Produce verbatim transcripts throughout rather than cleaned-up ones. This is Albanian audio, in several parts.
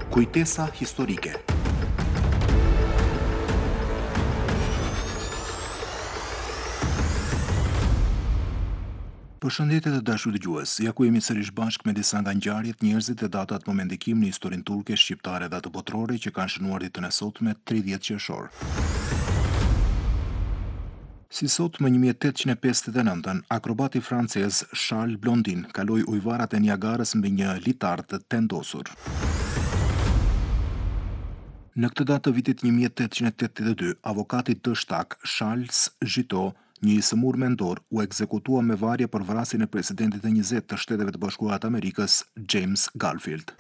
Kujtesa historike. Përshëndetje të dashur dëgjues, ja ku jemi sërish bashkë me disa nga ngjarjet, njerëzit e datat më me ndikim në historinë turke, shqiptare dhe të botërore që kanë shënuar ditën e sotme tridhjetë qershor. Si sot më një mijë e tetëqind e pesëdhjetë e nëntën, akrobati francez Charles Blondin kaloi ujvarat e Niagarës mbi një litar të tendosur. Në këtë datë të vitit një mijë e tetëqind e tetëdhjetë e dy, avokati të shtak Charles Guiteau, një isëmur mendor, u ekzekutua me varje për vrasjen e presidentit të njëzet të Shteteve të Bashkuara të Amerikës, James Garfield.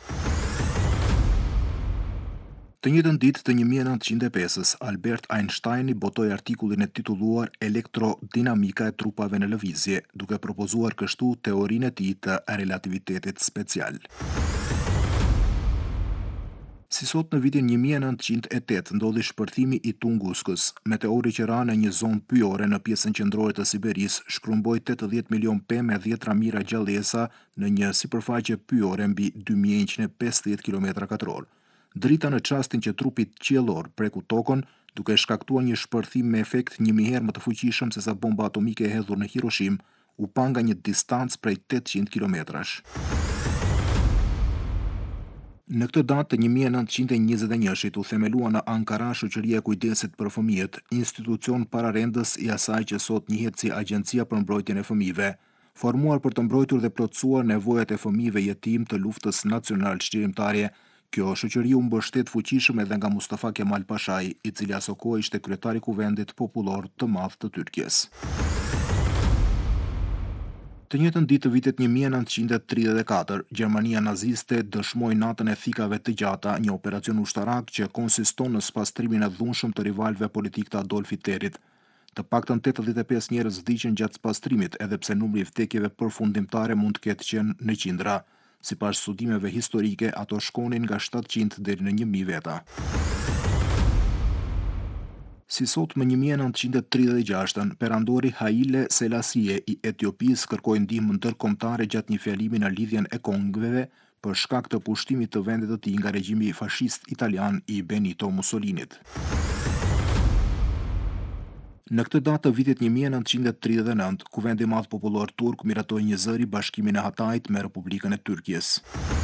Të njëjtën ditë të një mijë e nëntëqind e pesës, Albert Einstein botoi artikullin e titulluar Elektrodinamika e trupave në lëvizje, duke propozuar kështu teorinë e tij të relativitetit special. Si sot në vitin një mijë e nëntëqind e tetë ndodhi shpërthimi i Tunguskës, meteori që ra në një zonë pyjore në pjesën qendrore të Siberisë, shkrumboi tetëdhjetë milion pemë e dhjetra mijëra gjallësa në një sipërfaqe pyjore mbi dy mijë e njëqind e pesëdhjetë kilometra katror. Drita në çastin që trupi qiellor preku tokën, duke shkaktuar një shpërthim me efekt një mijë herë më të fuqishëm se sa bomba atomike e hedhur në Hiroshim, u pa nga një distancë prej tetëqind kilometrash. Në këtë datë të një mijë e nëntëqind e njëzet e njëit u themelua në Ankara shoqëria e kujdesit për fëmijët, institucion pararendës i asaj që sot njihet si Agjencia për Mbrojtjen e Fëmijëve, formuar për të mbrojtur dhe plotësuar nevojat e fëmijëve jetim të luftës nacional çlirimtare. Kjo shoqëri u mbështet fuqishëm edhe nga Mustafa Kemal Pashai, i cili aso kohë ishte kryetari i Kuvendit Popullor të Madh të Turqisë. Të njëjtën ditë të vitit një mijë e nëntëqind e tridhjetë e katër, Gjermania naziste dëshmoi natën e thikave të gjata, një operacion ushtarak që konsiston në spastrimin e dhunshëm të rivalëve politik të Adolf Hitlerit. Të paktën tetëdhjetë e pesë njerëz vdiqën gjatë spastrimit, edhe pse numri i vdekjeve përfundimtare mund të ketë qenë në qindra. Sipas studimeve historike, ato shkonin nga shtatëqind deri në një mijë veta. Si sot më një mijë e nëntëqind e tridhjetë e gjashtën, perandori Haile Selassie i Etiopisë kërkoi ndihmë ndërkombëtare gjatë një fjalimi në lidhjen e kongëve për shkak të pushtimit të vendit të tij nga regjimi fashist italian i Benito Mussolinit. Në këtë datë të vitit një mijë e nëntëqind e tridhjetë e nëntë, Kuvendi i Madh Popullor Turk miratoi një zëri Bashkimin e Hatajit me Republikën e Turqisë.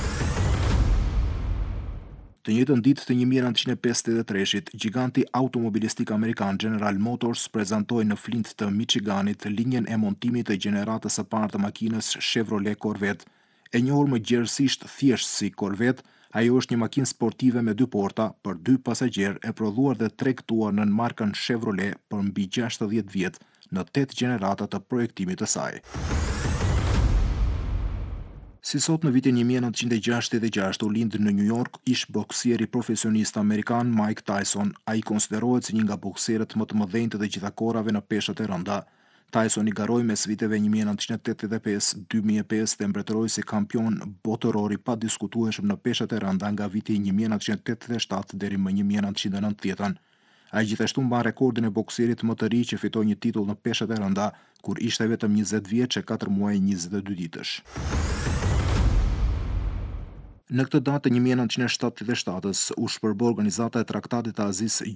Të njëjtën ditë të një mijë e nëntëqind e pesëdhjetë e treshit, giganti automobilistik amerikan General Motors prezantoi në Flint të Michiganit linjën e montimit të gjeneratës së parë të makinës Chevrolet Corvette. E njohur më gjerësisht thjesht si Corvette, ajo është një makinë sportive me dy porta për dy pasagjerë e prodhuar dhe tregtuar nën markën Chevrolet për mbi gjashtëdhjetë vjet në tetë gjenerata të projektimit të saj. Si sot në vitin një mijë e nëntëqind e gjashtëdhjetë e gjashtë u lind në New York ish boksieri profesionist amerikan Mike Tyson. Ai konsiderohet si një nga bokserët më të mëdhenj të gjitha kohërave në peshët e rënda. Tyson i garoi mes viteve një mijë e nëntëqind e tetëdhjetë e pesë deri në dy mijë e pesë dhe mbretëroi si kampion botëror i padiskutueshëm në peshët e rënda nga viti një mijë e nëntëqind e tetëdhjetë e shtatë deri më një mijë e nëntëqind e nëntëdhjetë. Ai gjithashtu mban rekordin e bokserit më të ri që fitoi një titull në peshët e rënda, kur ishte vetëm njëzet vjeç e katër muaj e njëzet e dy ditësh. Në këtë datë një mijë e nëntëqind e shtatëdhjetë e shtatës u shpërbo organizata e Traktatit të Azisë